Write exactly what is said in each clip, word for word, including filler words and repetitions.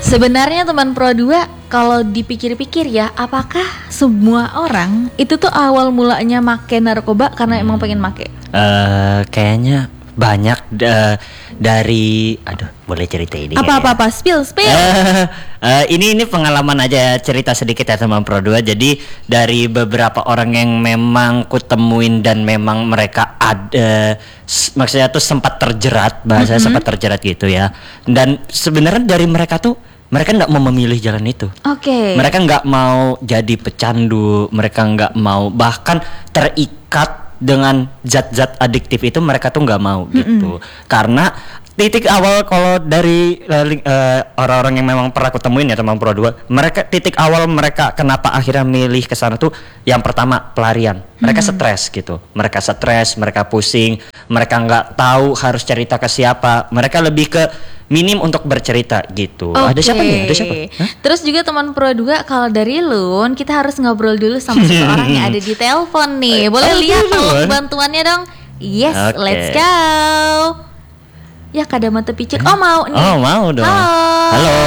Sebenarnya teman Pro dua, kalau dipikir-pikir ya, apakah semua orang itu tuh awal mulanya make narkoba karena emang pengen make? Uh, kayaknya banyak uh, dari, aduh, boleh cerita ini? Apa-apa-apa, spill, spill. Uh, uh, ini ini pengalaman aja, cerita sedikit ya teman Pro dua. Jadi dari beberapa orang yang memang kutemuin dan memang mereka ada, s- maksudnya tuh sempat terjerat, bahasa mm-hmm. sempat terjerat gitu ya. Dan sebenarnya dari mereka tuh mereka nggak mau memilih jalan itu. Oke. Okay. Mereka nggak mau jadi pecandu, mereka nggak mau bahkan terikat dengan zat-zat adiktif itu, mereka tuh nggak mau gitu. Mm-mm. Karena titik awal kalau dari uh, orang-orang yang memang pernah aku temuin ya teman Pro dua, mereka titik awal mereka kenapa akhirnya milih ke sana tuh yang pertama pelarian. Mereka mm-hmm. stres gitu. Mereka stres, mereka pusing, mereka nggak tahu harus cerita ke siapa. Mereka lebih ke minim untuk bercerita gitu. Okay. Ada siapa nih? Ada siapa? Hah? Terus juga teman Pro dua, kalau dari Lun, kita harus ngobrol dulu sama seseorang yang ada di telepon nih. Boleh oh, lihat tolong bantuannya dong. Yes, okay. Let's go. Ya kada mata picik. Oh mau nih. Oh mau dong. Halo. Halo.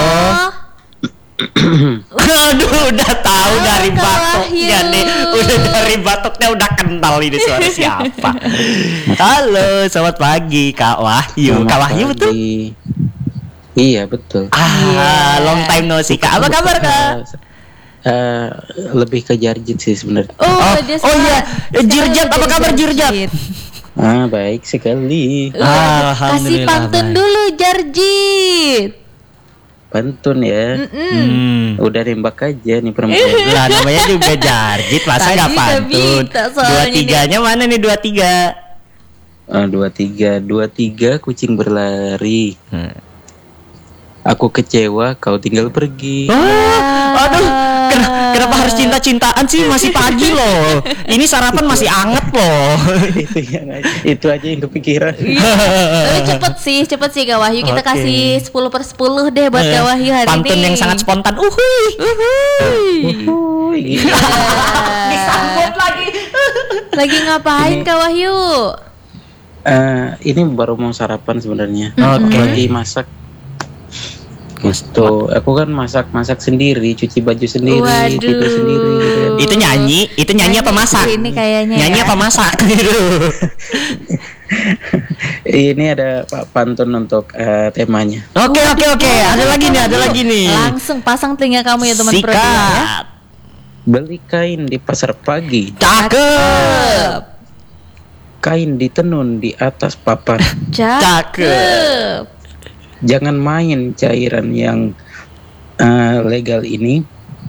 Aduh, udah tahu halo, dari batuknya nih. Udah dari batuknya udah kenal ini suara siapa. Halo, selamat pagi Kak Wahyu. Selamat Kak Wahyu pagi. Betul? Iya betul. Ah, yeah. Long time no see Kak. Apa kabar Kak? Uh, lebih ke Jarjit sih sebenarnya. Oh, oh, oh iya, Jirjat. Apa kabar Jirjat? Ah, baik sekali. Uh, kasih pantun baik. Dulu Jarjit. Pantun ya. Hmm. Udah nembak aja nih perempuan. Lah namanya juga Jarjit, masa nggak pantun? Dua tiganya nih. Mana nih dua tiga? Uh, dua tiga, dua tiga kucing berlari. Hmm. Aku kecewa, kau tinggal pergi. Oh, aduh, kenapa, kenapa harus cinta-cintaan sih? Masih pagi loh. Ini sarapan masih anget loh. itu yang aja, itu aja yang kepikiran. Tapi cepet sih, cepet sih Kak Wahyu. Kita okay. kasih sepuluh per sepuluh deh buat Kak Wahyu hari Pantun ini. Pantun yang sangat spontan. Uhuy. Uhuy. Uhuy. Disambut lagi. Lagi ngapain ini, Kak Wahyu? Uh, ini baru mau sarapan sebenarnya. Oke. Okay. Lagi masak. Gitu, aku kan masak-masak sendiri, cuci baju sendiri, waduh. tidur sendiri. Gitu. Itu nyanyi, itu nyanyi, nyanyi apa masak? Ini kayaknya. Nyanyi ya? Apa masak? Gitu. Ini ada pantun untuk uh, temanya. Oke oke oke, ada lagi nih, ada lagi nih. Langsung pasang telinga kamu ya teman Pro dua ya. Beli kain di pasar pagi. Cakep. Kain ditenun di atas papan. Cakep. Jangan main cairan yang uh, legal ini.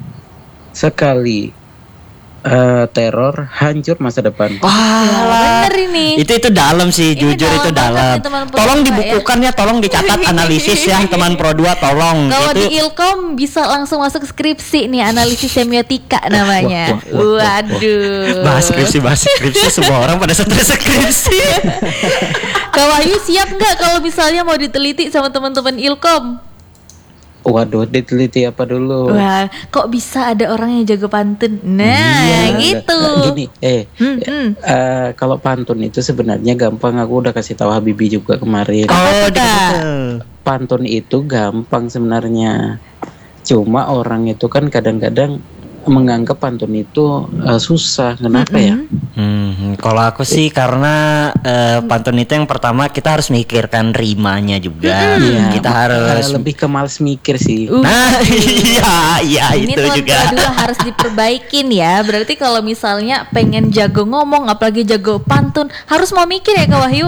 Sekali uh, teror, hancur masa depan. Wah, bener ini. Itu itu dalam sih, ini jujur itu dalam. Tolong dibukukan ya, tolong dicatat analisis ya teman Pro dua, tolong. Kalau itu... di Ilkom bisa langsung masuk skripsi nih, analisis semiotika namanya. Wah, wah, wah, waduh. Bahas skripsi, bahas skripsi, semua orang pada stres skripsi. Kak Wahyu siap nggak kalau misalnya mau diteliti sama teman-teman Ilkom? Waduh, diteliti apa dulu? Wah, kok bisa ada orang yang jago pantun? Nah, iya, gitu. Nah, gini, eh, hmm, hmm. Uh, kalau pantun itu sebenarnya gampang. Aku udah kasih tahu Habibi juga kemarin. Oh, pantun itu gampang sebenarnya. Cuma orang itu kan kadang-kadang menganggap pantun itu uh, susah. Kenapa mm-hmm. ya? Hmm, kalau aku sih karena uh, pantun itu yang pertama kita harus mikirkan rimanya juga. Mm-hmm. Ya, kita harus lebih ke males mikir sih. Uh. Nah, iya, iya ini itu juga. Ini tuh harus diperbaikin ya. Berarti kalau misalnya pengen jago ngomong, apalagi jago pantun, harus mau mikir ya Kak Wahyu.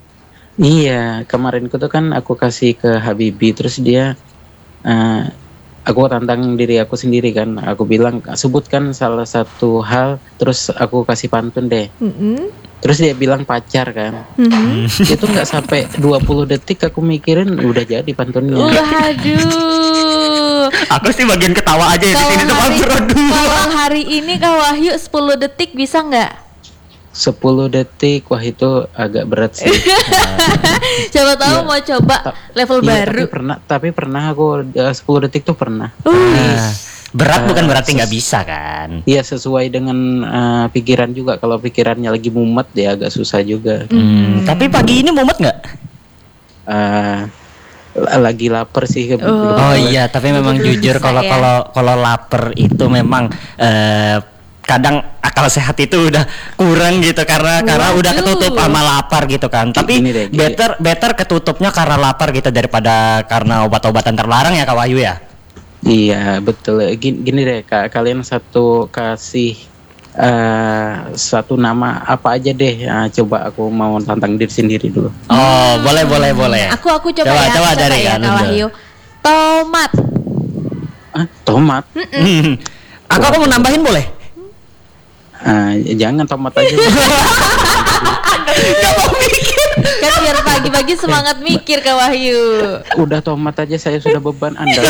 Iya, kemarin itu kan aku kasih ke Habibi, terus dia uh, aku tantang diri aku sendiri kan. Aku bilang sebutkan salah satu hal, terus aku kasih pantun deh. Mm-hmm. Terus dia bilang pacar kan. Mm-hmm. Itu nggak sampai dua puluh detik aku mikirin udah jadi pantunnya. Waduh. Aku sih bagian ketawa aja ya di sini teman Pro dua. Kalau hari ini Kak Wahyu sepuluh detik bisa nggak? sepuluh detik, wah itu agak berat sih. Coba tahu ya, mau coba ta- level iya, baru. Tapi pernah, tapi pernah aku uh, sepuluh detik tuh pernah. Nah, berat uh, bukan berarti nggak ses- bisa kan? Iya, sesuai dengan uh, pikiran juga. Kalau pikirannya lagi mumet dia agak susah juga. Hmm, tapi pagi ini mumet nggak? Uh, lagi lapar sih. Oh. Oh iya, tapi memang Belum jujur bisa kalau ya. kalau kalau lapar itu memang eh, kadang akal sehat itu udah kurang gitu karena karena udah Waduh. ketutup sama lapar gitu kan. Tapi Gini deh, gini. better better ketutupnya karena lapar gitu daripada karena obat-obatan terlarang ya Kak Wahyu ya. Iya betul. Gini, gini deh kak, kalian satu kasih uh, satu nama apa aja deh. Nah, coba aku mau tantang diri sendiri dulu. Oh, boleh boleh boleh. Aku aku coba, Coba, ya. coba dari ya Kak Kak Nunda. Wahyu. Tomat. Ah, tomat. Hmm. Aku aku mau nambahin boleh? Ah, jangan tomat aja. Gak mau mikir. Kan biar pagi-pagi semangat mikir Kak Wahyu. Udah tomat aja saya sudah beban Anda.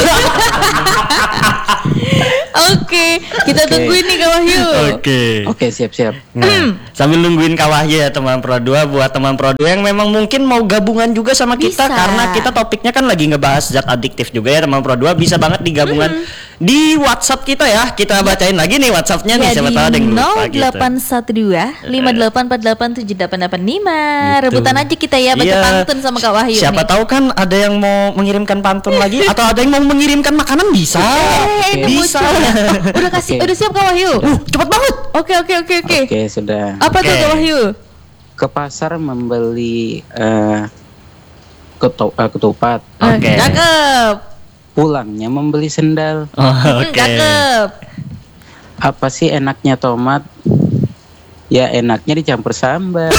Oke, kita Oke. tungguin nih Kak Wahyu. Oke. Oke siap-siap. Nah, sambil nungguin Kak Wahyu ya teman Pro dua, buat teman Pro dua yang memang mungkin mau gabungan juga sama kita Bisa. karena kita topiknya kan lagi ngebahas zat adiktif juga ya teman Pro dua, bisa banget digabungan di WhatsApp kita ya. Kita bacain lagi nih WhatsAppnya nih, Ya, siapa di tahu ada yang lupa nol gitu. delapan satu dua lima delapan empat delapan tujuh delapan delapan lima. Gitu. Rebutan aja kita ya baca Iya. pantun sama Kak Wahyu Siapa nih. tahu kan ada yang mau mengirimkan pantun lagi atau ada yang mau mengirimkan makanan bisa. Eh, ini bisa. muncul ya. Udah kasih, Oke. udah siap Kak Wahyu? Uh, cepet banget. Oke oke oke oke. Oke sudah. Apa tuh Oke. Kak Wahyu? Ke pasar membeli eh, keto- eh, ketupat. Oke. Eh, Cakep. Pulangnya membeli sendal. Oh, Hmm, Oke. Cakep. Apa sih enaknya tomat? Ya enaknya dicampur sambal.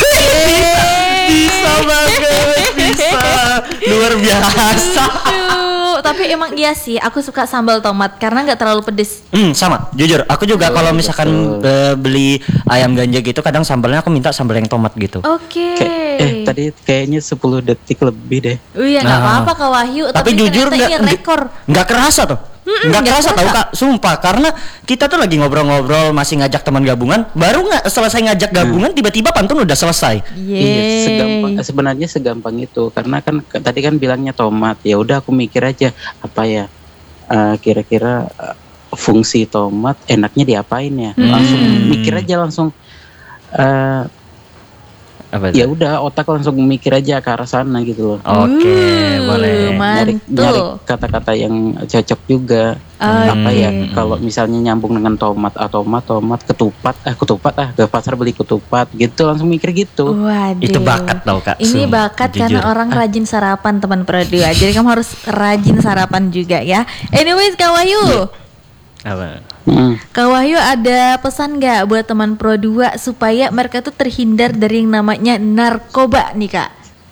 Bisa banget, bisa. Luar biasa. Aduh, tapi emang iya sih, aku suka sambal tomat karena nggak terlalu pedes. Hmm, sama. Jujur, aku juga Betul, kalau misalkan betul. eh, beli ayam ganja gitu, kadang sambalnya aku minta sambal yang tomat gitu. Oke. Kayak- eh tadi kayaknya sepuluh detik lebih deh. Oh iya nggak Nah. apa-apa Kak Wahyu, Tapi tapi, jujur ternyata nggak iya nggak- rekor. nggak kerasa tuh. Mm-mm, Nggak nggak kerasa tau kerasa. Kak, sumpah. Karena kita tuh lagi ngobrol-ngobrol, masih ngajak teman gabungan, baru nggak selesai ngajak gabungan, tiba-tiba pantun udah selesai. Iya, Yeay. segampang sebenarnya segampang itu karena kan ke- tadi kan bilangnya tomat. Ya udah aku mikir aja apa ya eh, kira-kira eh, fungsi tomat enaknya diapain ya. Langsung Hmm. mikir aja langsung eh, Apa ya udah otak langsung mikir aja ke arah sana gitu loh. Oke, Uh, boleh. Nyari, mantul. nyari kata-kata yang cocok juga. Apa ya Oke. kalau misalnya nyambung dengan tomat, ah, tomat, tomat, ketupat, ah ketupat ah ke pasar beli ketupat gitu langsung mikir gitu. Waduh. Itu bakat tau Kak. Ini Sumpah, bakat jujur. karena orang rajin sarapan teman Pro dua. Jadi kamu harus rajin sarapan juga ya. Anyways Kak Wahyu, Apa? Hmm. Kak Wahyu ada pesan nggak buat teman Pro dua supaya mereka tuh terhindar dari yang namanya narkoba nih Kak?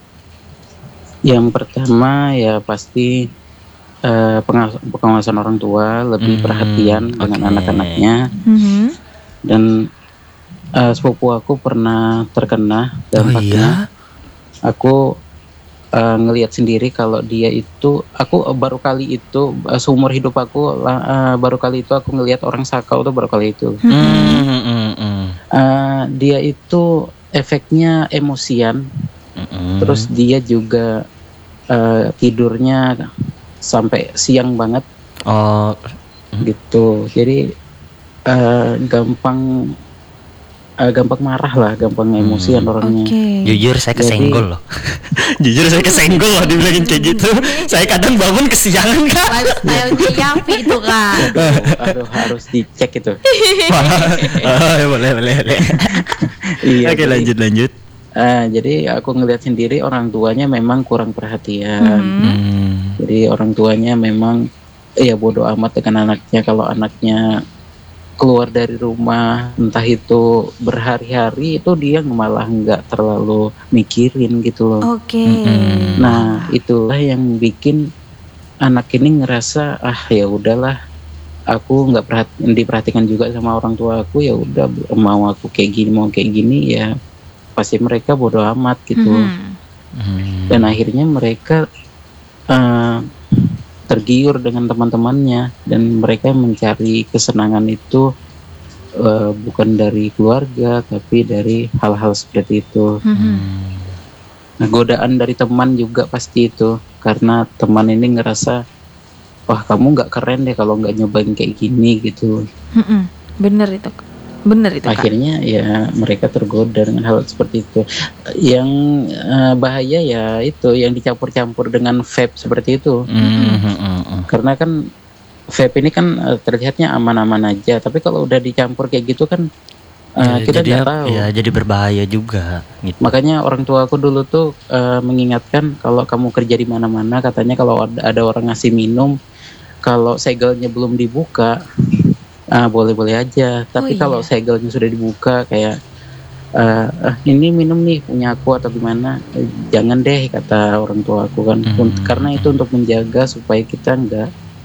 Yang pertama ya pasti eh, pengawas- pengawasan orang tua lebih Hmm, perhatian dengan oke. anak-anaknya Mhm. dan eh, sepupu aku pernah terkena dampaknya. Aku eh, ngelihat sendiri kalau dia itu aku eh, baru kali itu eh, seumur hidup aku la- eh, baru kali itu aku ngelihat orang sakau tuh baru kali itu. Hmm, hmm, hmm, hmm. Eh, dia itu efeknya emosian. Hmm. Terus dia juga eh, tidurnya sampai siang banget Oh, gitu. Jadi eh, gampang eh, gampang marah lah, gampang emosian orangnya. Oke. jujur saya Jadi- kesenggol loh. Jujur saya kesenggol loh dibilangin kayak gitu. Saya kadang bangun kesiangan Kak. Lifestyle-nya Yafi itu Kak. Aduh, aduh, harus dicek itu. Oh, boleh boleh boleh. Iya, Oke jadi- lanjut lanjut. eh, jadi aku ngeliat sendiri orang tuanya memang kurang perhatian. Mhm. Hmm. Jadi orang tuanya memang ya bodoh amat dengan anaknya. Kalau anaknya keluar dari rumah entah itu berhari-hari itu dia malah nggak terlalu mikirin gitu loh. Oke. Mm-mm. Nah itulah yang bikin anak ini ngerasa ah ya udahlah aku nggak perhati- diperhatikan juga sama orang tua aku, ya udah mau aku kayak gini mau kayak gini ya pasti mereka bodoh amat gitu. Mhm. Hmm. Dan akhirnya mereka eh, tergiur dengan teman-temannya dan mereka mencari kesenangan itu eh, bukan dari keluarga tapi dari hal-hal seperti itu. Mhm. Nah, godaan dari teman juga pasti itu karena teman ini ngerasa wah kamu nggak keren deh kalau nggak nyobain kayak gini gitu. Mhm. Bener itu. Bener itu, Kak. Akhirnya ya mereka tergoda dengan hal seperti itu. Yang uh, bahaya ya itu yang dicampur-campur dengan vape seperti itu. Mm-hmm. Karena kan vape ini kan uh, terlihatnya aman-aman aja, tapi kalau udah dicampur kayak gitu kan uh, ya, kita jadi, nggak tahu. Ya jadi berbahaya juga. Gitu. Makanya orang tua aku dulu tuh uh, mengingatkan kalau kamu kerja di mana-mana, katanya kalau ada, ada orang ngasih minum, kalau segelnya belum dibuka. Ah, boleh-boleh aja, tapi oh, iya. kalau segelnya sudah dibuka kayak uh, uh, ini minum nih punya aku atau gimana, eh, jangan deh kata orang tua aku kan, hmm. karena itu untuk menjaga supaya kita nggak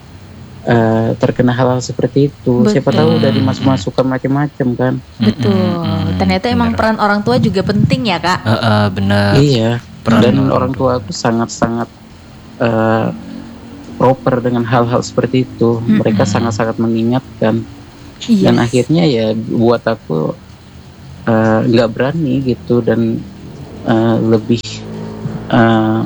uh, terkena hal-hal seperti itu. Betul. Siapa tahu udah dimasuk-masukkan macam-macam kan. Betul. Hmm. Ternyata emang bener. Peran orang tua juga penting ya, Kak. Uh, uh, benar. Iya. Peran dan orang tua aku sangat-sangat uh, proper dengan hal-hal seperti itu. Hmm. Mereka sangat-sangat mengingatkan. Yes. Dan akhirnya ya buat aku nggak uh, berani gitu dan uh, lebih uh,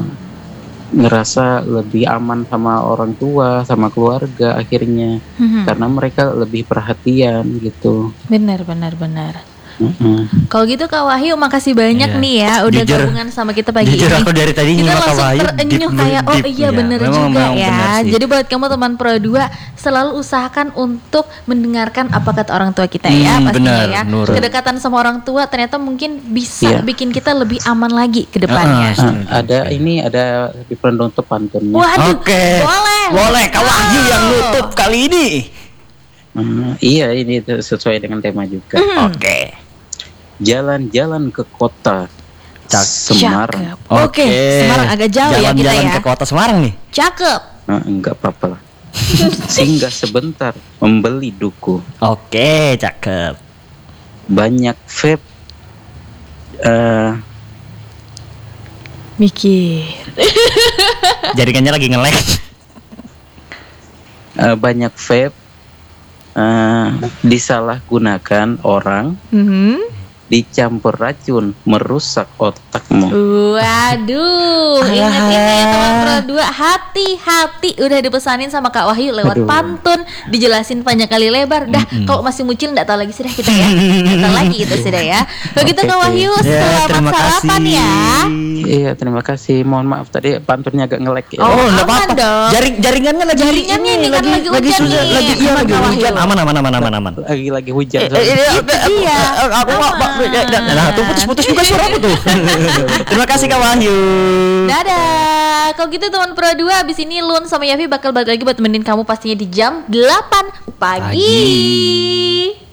ngerasa lebih aman sama orang tua, sama keluarga akhirnya, mm-hmm. karena mereka lebih perhatian gitu. Benar, benar, benar. Mm-hmm. Kalau gitu Kak Wahyu makasih banyak yeah. nih ya udah jujur, gabungan sama kita pagi jujur ini. Jujur aku dari tadi kita Kak Wahyu terenyuh kayak oh iya ya. bener memang, juga memang ya. Bener Jadi buat kamu teman Pro dua selalu usahakan untuk mendengarkan apa kata orang tua kita hmm, ya pastinya bener, ya. Nur. Kedekatan sama orang tua ternyata mungkin bisa yeah. bikin kita lebih aman lagi ke depannya. Uh, uh, ada ini ada di penutup pantunnya. Waduh, Oke. Okay. Boleh. Boleh Kak Wahyu oh. yang nutup kali ini. Hmm, iya ini sesuai dengan tema juga. Mm. Oke. Okay. Jalan-jalan ke kota Cak- Semarang. Oke, okay. Semarang agak jauh jalan, ya kita jalan ya. ke kota Semarang nih. Cakep. Nah, enggak apa-apa lah. Singgah sebentar membeli duku. Oke, okay, cakep. Banyak vape. Uh, Mikir. Jaringannya lagi nge-lag. Uh, banyak vape. Uh, disalahgunakan orang. Mm-hmm. Dicampur racun merusak otakmu. Waduh, ingat ini ya teman Pro dua, hati-hati udah dipesanin sama Kak Wahyu lewat Aduh. pantun, dijelasin panjang kali lebar. Dah, mm-hmm. kalau masih mucil enggak tahu lagi sudah kita ya. Enggak tahu lagi itu sudah ya. Begitu okay, Kak Wahyu, ya, selamat sarapan ya. Iya, terima kasih. Mohon maaf tadi pantunnya agak nge-lag ya. Oh, enggak apa-apa. Jaring jaringannya lagi jaringannya ini kan lagi lagi hujan nih. Lagi iya lagi hujan. Aman aman aman aman aman. Lagi lagi hujan. Iya. Aku nah, tuh putus-putus juga suaraku tuh. Terima kasih Kak Wahyu. Dadah. Kalau gitu teman Pro dua, abis ini Lun sama Yafi bakal balik lagi buat temenin kamu pastinya di jam delapan pagi. Pagi.